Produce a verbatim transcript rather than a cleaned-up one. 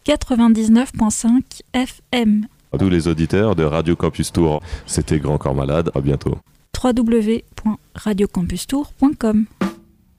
quatre-vingt-dix-neuf virgule cinq F M. À tous les auditeurs de Radio Campus Tour, c'était Grand Corps Malade, à bientôt. w w w point radio campus tour point com